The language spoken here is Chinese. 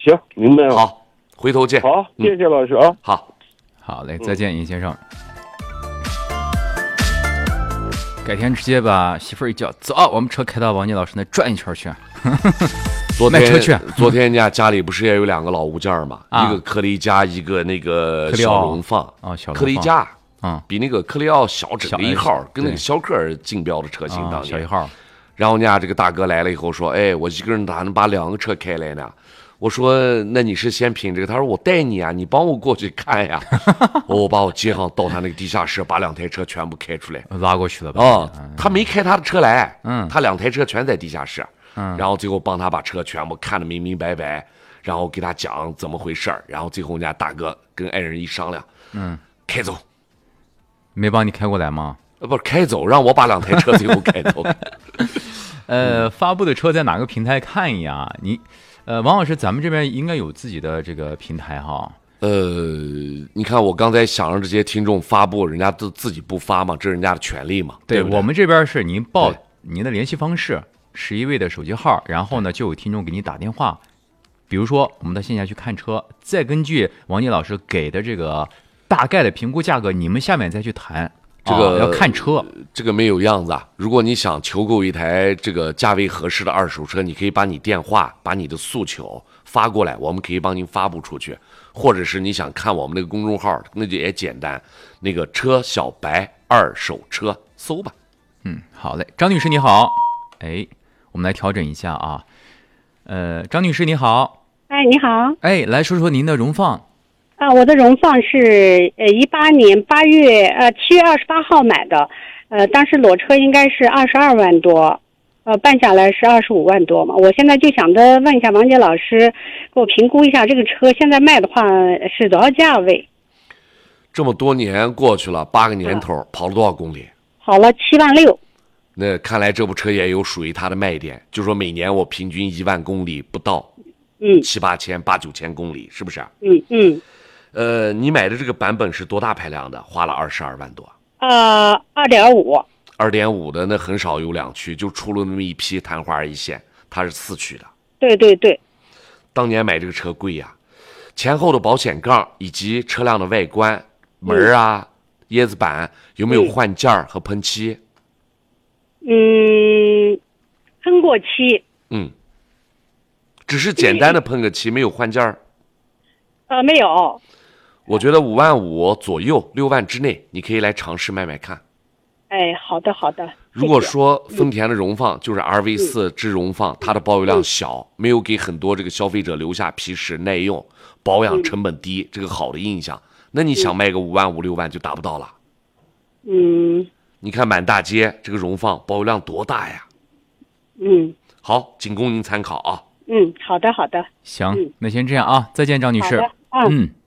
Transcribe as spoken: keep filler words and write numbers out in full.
行，明白了。 好，回头见。 好，谢谢老师啊。 嗯、好， 好嘞，再见，尹先生。改天直接把媳妇儿一叫，走，我们车开到王杰老师那转一圈去。 昨卖车去。 昨天人家家里不是也有两个老物件嘛、啊？一个克利加，一个那个小龙放。 哦，小克利加， 嗯， 比那个克利奥小整个一号，跟那个逍客竞标的车型当年、 啊、小一号。 然后人家这个大哥来了以后说：“哎，我一个人咋能把两个车开来呢？”我说：“那你是先拼这个？”他说：“我带你啊，你帮我过去看呀。”我把我接上到他那个地下室，把两台车全部开出来， 拉过去了吧？ 哦，他没开他的车来， 嗯， 他两台车全在地下室， 嗯， 然后最后帮他把车全部看得明明白白，然后给他讲怎么回事儿，然后最后人家大哥跟爱人一商量， 嗯， 开走， 没帮你开过来吗？ 呃，不是开走，让我把两台车最后开走。 呃，发布的车在哪个平台看一眼？你。呃，王老师，咱们这边应该有自己的这个平台哈。 呃，你看我刚才想让这些听众发布，人家都自己不发嘛，这是人家的权利嘛。 对， 对不对？ 我们这边是您报您的联系方式，十一位的手机号，然后呢就有听众给你打电话。比如说我们到线下去看车，再根据王杰老师给的这个大概的评估价格，你们下面再去谈。 这个、 哦、要看车， 这个没有样子啊。如果你想求购一台这个价位合适的二手车，你可以把你电话、把你的诉求发过来，我们可以帮您发布出去。或者是你想看我们那个公众号，那就也简单，那个车小白二手车搜吧。 嗯，好嘞，张女士你好，哎，我们来调整一下啊。呃，张女士你好， 哎，你好， 哎，来说说您的荣放。 啊，我的荣放是呃一八年八月呃七月二十八号买的，呃，当时裸车应该是二十二万多，呃，办下来是二十五万多嘛。我现在就想着问一下王杰老师，给我评估一下这个车现在卖的话是多少价位？ 这么多年过去了，八个年头，嗯、跑了多少公里？ 跑了七万六。 那看来这部车也有属于它的卖点，就说每年我平均一万公里不到， 嗯， 七八千、八九千公里，是不是？ 嗯嗯。 呃，你买的这个版本是多大排量的？花了二十二万多。 呃，二点五。 二点五的那很少有两驱，就出了那么一批昙花一现，它是四驱的。 对对对。 当年买这个车贵呀、啊，前后的保险杠以及车辆的外观、门啊、嗯、椰子板有没有换件和喷漆？ 嗯，喷过漆。 嗯，只是简单的喷个漆，没有换件儿。 呃，没有。 我觉得五万五左右，六万之内，你可以来尝试买买看。 哎，好的好的。 如果说丰田的荣放就是 R V 四 之荣放，它的保有量小，没有给很多这个消费者留下皮实耐用、保养成本低这个好的印象，那你想卖个五万五六万就达不到了。 嗯。 你看满大街这个荣放保有量多大呀？ 嗯。 好，仅供您参考啊。 嗯，好的好的。 行，那先这样啊，再见，张女士。 好的，嗯。 嗯。